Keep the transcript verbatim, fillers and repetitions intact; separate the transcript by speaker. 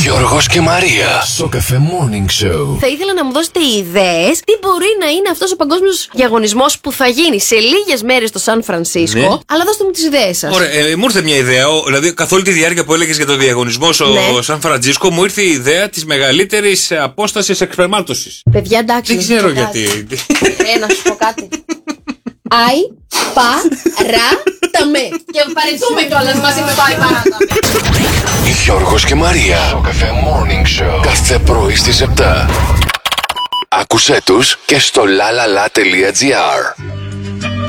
Speaker 1: Γιώργος και Μαρία. Σοκαφέ Morning Show.
Speaker 2: Θα ήθελα να μου δώσετε ιδέες τι μπορεί να είναι αυτός ο παγκόσμιος διαγωνισμός που θα γίνει σε λίγες μέρες στο Σαν Φρανσίσκο. Ναι. Αλλά δώστε μου τις ιδέες σας.
Speaker 3: Ωραία, ε, μου ήρθε μια ιδέα. Ο, δηλαδή, καθ' όλη τη διάρκεια που έλεγες για το διαγωνισμό στο ναι. Σαν Φρανσίσκο, μου ήρθε η ιδέα της μεγαλύτερης απόστασης εξπερμάτωσης.
Speaker 2: Παιδιά, εντάξει.
Speaker 3: Δεν ξέρω γιατί.
Speaker 2: Ε, να σου πω κάτι. Αι, πα, ρα, τα με. Και παρετούμε κιόλας μαζί με πάει παράταμε.
Speaker 1: Γιώργος και Μαρία. Σοκαφέ Morning Show. Κάθε πρωί στις επτά. Άκουσέ τους και στο lalala.gr.